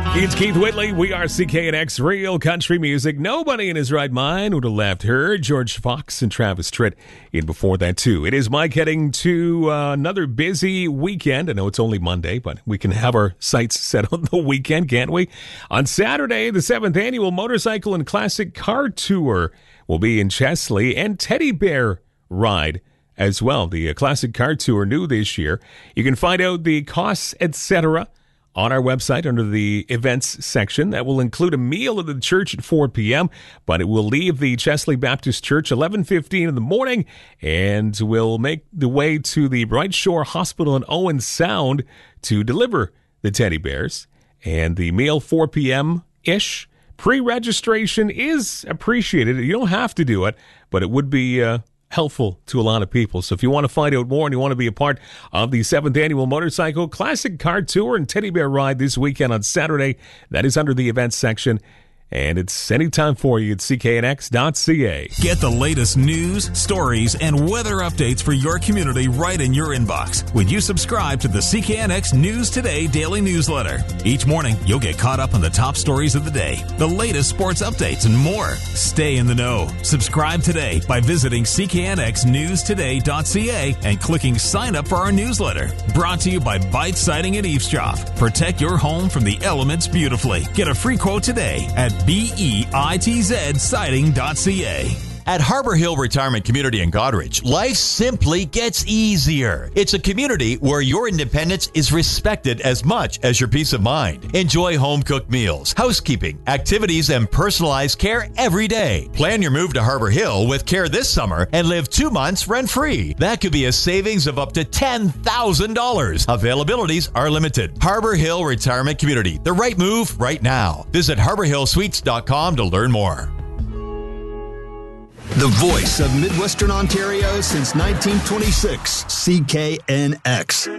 It's Keith Whitley. We are CKNX Real Country Music. Nobody in his right mind would have left her. George Fox and Travis Tritt in before that, too. It is Mike heading to another busy weekend. I know it's only Monday, but we can have our sights set on the weekend, can't we? On Saturday, the 7th Annual Motorcycle and Classic Car Tour will be in Chesley, and Teddy Bear Ride as well. The Classic Car Tour new this year. You can find out the costs, etc., on our website under the events section. That will include a meal at the church at 4 p.m., but it will leave the Chesley Baptist Church 11:15 in the morning and will make the way to the Bright Shore Hospital in Owen Sound to deliver the teddy bears. And the meal 4 p.m.-ish. Pre-registration is appreciated. You don't have to do it, but it would be helpful to a lot of people. So if you want to find out more and you want to be a part of the 7th Annual Motorcycle Classic Car Tour and Teddy Bear Ride this weekend on Saturday, that is under the events section. And it's anytime for you at cknx.ca. Get the latest news, stories, and weather updates for your community right in your inbox when you subscribe to the CKNX News Today daily newsletter. Each morning, you'll get caught up on the top stories of the day, the latest sports updates, and more. Stay in the know. Subscribe today by visiting cknxnewstoday.ca and clicking sign up for our newsletter. Brought to you by Bite Siding and Eavesdrop. Protect your home from the elements beautifully. Get a free quote today at BEITZsiding.ca. At Harbor Hill Retirement Community in Goderich, life simply gets easier. It's a community where your independence is respected as much as your peace of mind. Enjoy home-cooked meals, housekeeping, activities, and personalized care every day. Plan your move to Harbor Hill with care this summer and live 2 months rent-free. That could be a savings of up to $10,000. Availabilities are limited. Harbor Hill Retirement Community, the right move right now. Visit harborhillsuites.com to learn more. The voice of Midwestern Ontario since 1926, CKNX.